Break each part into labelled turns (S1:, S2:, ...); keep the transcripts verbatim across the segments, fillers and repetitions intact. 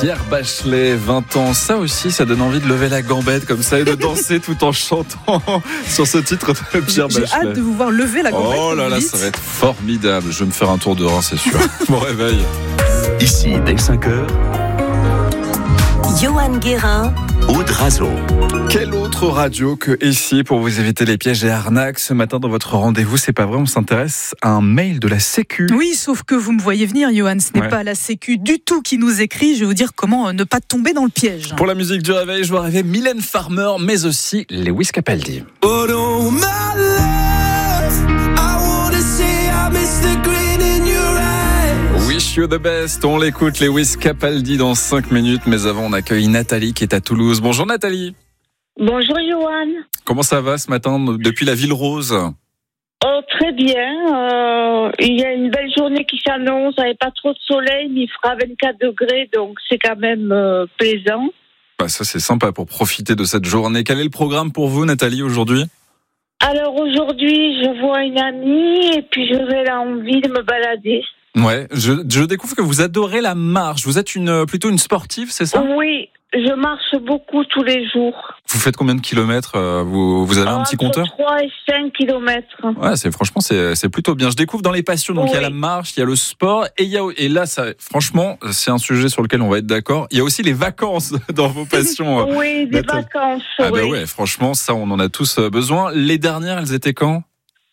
S1: Pierre Bachelet, vingt ans, ça aussi, ça donne envie de lever la gambette comme ça et de danser tout en chantant sur ce titre de Pierre
S2: J'ai
S1: Bachelet.
S2: J'ai hâte de vous voir lever la gambette.
S1: Oh là là, ça va être formidable. Je vais me faire un tour de rein, c'est sûr. Bon réveil.
S3: Ici, dès cinq heures,
S4: Johan Guérin,
S3: Aude Razo.
S1: Quelle autre radio que ici pour vous éviter les pièges et arnaques ce matin dans votre rendez-vous? C'est pas vrai, on s'intéresse à un mail de la Sécu.
S2: Oui, sauf que vous me voyez venir, Johan. Ce n'est
S1: Ouais.
S2: pas la Sécu du tout qui nous écrit. Je vais vous dire comment ne pas tomber dans le piège.
S1: Pour la musique du réveil, je vois arriver Mylène Farmer, mais aussi Lewis Capaldi.
S5: Oh, oh my love, I wanna say I miss the green in your eyes.
S1: Wish you the best, on l'écoute, Lewis Capaldi dans cinq minutes, mais avant on accueille Nathalie qui est à Toulouse. Bonjour Nathalie.
S6: Bonjour Johan.
S1: Comment ça va ce matin depuis la Ville Rose?
S6: Oh, très bien. Euh, il y a une belle journée qui s'annonce. Il n'y a pas trop de soleil, mais il fera vingt-quatre degrés, donc c'est quand même euh, plaisant.
S1: Bah, ça c'est sympa pour profiter de cette journée. Quel est le programme pour vous Nathalie aujourd'hui?
S6: Alors aujourd'hui, je vois une amie et puis j'aurai l'envie de me balader.
S1: Ouais, je, je découvre que vous adorez la marche. Vous êtes une, plutôt une sportive, c'est ça?
S6: Oui, je marche beaucoup tous les jours.
S1: Vous faites combien de kilomètres? Vous, vous avez un petit
S6: Entre
S1: compteur?
S6: trois et cinq kilomètres.
S1: Ouais, c'est franchement c'est c'est plutôt bien. Je découvre dans les passions, donc il y a
S6: Oui.
S1: la marche, il y a le sport et il y a et là ça franchement c'est un sujet sur lequel on va être d'accord. Il y a aussi les vacances dans vos passions.
S6: Oui, des
S1: Nathalie.
S6: vacances.
S1: Ah bah
S6: oui.
S1: ouais, franchement ça on en a tous besoin. Les dernières, elles étaient quand?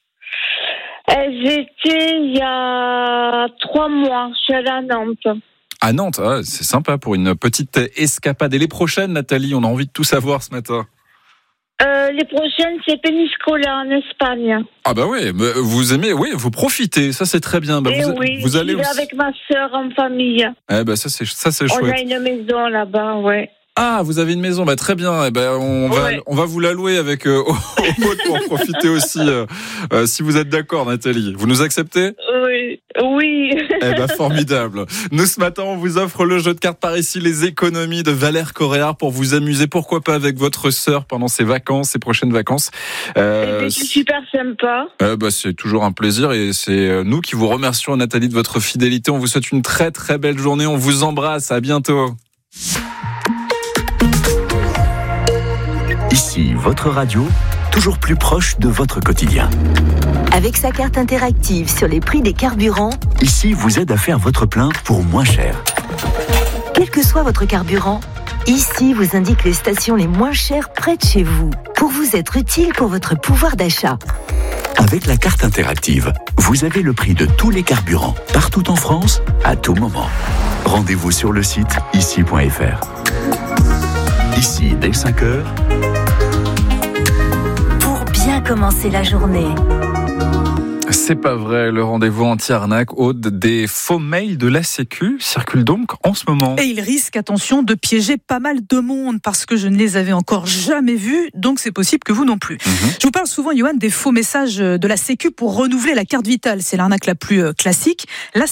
S6: Elles étaient il y a trois mois. Je suis allée à Nantes.
S1: À Nantes, ah, c'est sympa pour une petite escapade. Et les prochaines, Nathalie, on a envie de tout savoir ce matin.
S6: Euh, les prochaines, c'est Peñíscola en Espagne.
S1: Ah bah ouais, mais vous aimez, oui, vous profitez, ça c'est très bien. Bah,
S6: Et
S1: vous,
S6: oui,
S1: vous allez
S6: je vais
S1: aussi...
S6: avec ma sœur en famille.
S1: Eh bah ça c'est ça c'est
S6: On
S1: chouette.
S6: a une maison là-bas, ouais.
S1: Ah, vous avez une maison, bah très bien. Eh ben on va
S6: Ouais.
S1: on va vous la louer avec euh, Aude pour en profiter aussi. Euh, euh, si vous êtes d'accord, Nathalie, vous nous acceptez?
S6: Oui, oui.
S1: Eh ben formidable. Nous ce matin, on vous offre le jeu de cartes par ici, les économies de Valère Coréard pour vous amuser. Pourquoi pas avec votre sœur pendant ses vacances, ses prochaines vacances. Euh,
S6: Eh bien, c'est super sympa.
S1: Euh, bah, c'est toujours un plaisir et c'est nous qui vous remercions, Nathalie, de votre fidélité. On vous souhaite une très très belle journée. On vous embrasse. À bientôt.
S3: Ici, votre radio, toujours plus proche de votre quotidien.
S4: avec sa carte interactive sur les prix des carburants,
S3: Ici, vous aide à faire votre plein pour moins cher.
S4: quel que soit votre carburant, ici vous indique les stations les moins chères près de chez vous, pour vous être utile pour votre pouvoir d'achat.
S3: Avec la carte interactive, vous avez le prix de tous les carburants, partout en France, à tout moment. Rendez-vous sur le site ici point f r. Ici, dès cinq heures,
S4: Pour bien commencer la journée.
S1: C'est pas vrai, le rendez-vous anti-arnaque, Aude, des faux mails de la Sécu circulent donc en ce moment.
S2: Et il risque, attention, de piéger pas mal de monde parce que je ne les avais encore jamais vus, donc c'est possible que vous non plus.
S1: Mmh.
S2: Je vous parle souvent, Johan, des faux messages de la Sécu pour renouveler la carte vitale. C'est l'arnaque la plus classique. Là,